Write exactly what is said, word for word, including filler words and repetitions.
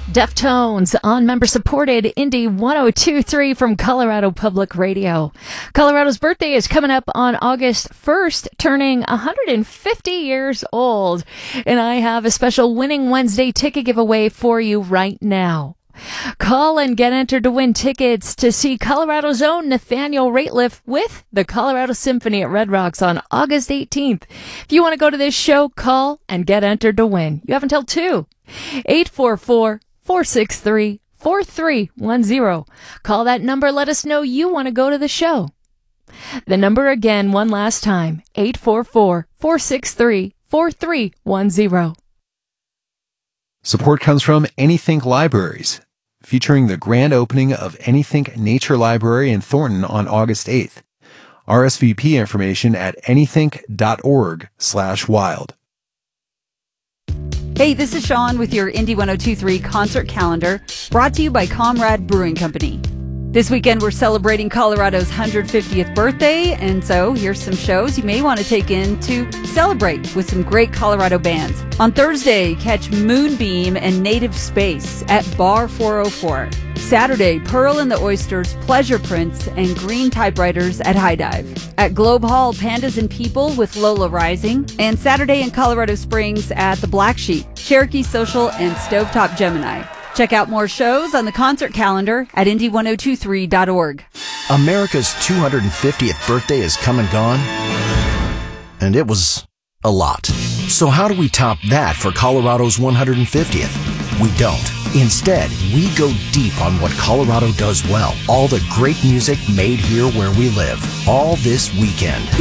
Deftones on member-supported Indie one oh two point three from Colorado Public Radio. Colorado's birthday is coming up on August first, turning one hundred fifty years old. And I have a special Winning Wednesday ticket giveaway for you right now. Call and get entered to win tickets to see Colorado's own Nathaniel Rateliff with the Colorado Symphony at Red Rocks on August eighteenth. If you want to go to this show, call and get entered to win. You have until two. eight four four, four six three, four three one zero. Call that number. Let us know you want to go to the show. The number again, one last time, eight four four, four six three, four three one zero. Support comes from Anythink Libraries, featuring the grand opening of Anythink Nature Library in Thornton on August eighth. R S V P information at anythink.org slash wild. Hey, this is Sean with your Indie one oh two point three concert calendar, brought to you by Comrade Brewing Company. This weekend, we're celebrating Colorado's one hundred fiftieth birthday, and so here's some shows you may want to take in to celebrate with some great Colorado bands. On Thursday, catch Moonbeam and Native Space at Bar four oh four. Saturday, Pearl and the Oysters, Pleasure Prince, and Green Typewriters at High Dive. At Globe Hall, Pandas and People with Lola Rising. And Saturday in Colorado Springs at the Black Sheep, Cherokee Social, and Stovetop Gemini. Check out more shows on the concert calendar at indie one oh two point three dot org. America's two hundred fiftieth birthday is come and gone, and it was a lot. So how do we top that for Colorado's one hundred fiftieth? We don't. Instead, we go deep on what Colorado does well. All the great music made here where we live. All this weekend.